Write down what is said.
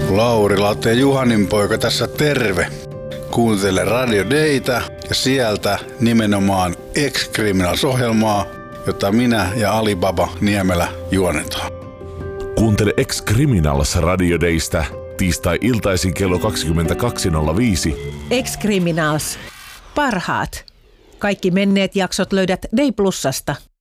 Lauri Latte Juhanin poika tässä terve. Kuuntele Radio Daytä ja sieltä nimenomaan Ex-Criminals-ohjelmaa, jota minä ja Alibaba Niemelä juonetaan. Kuuntele Ex-Criminals Radio Daystä tiistai-iltaisin kello 22.05. Ex-Criminals. Parhaat. Kaikki menneet jaksot löydät Day Plusasta.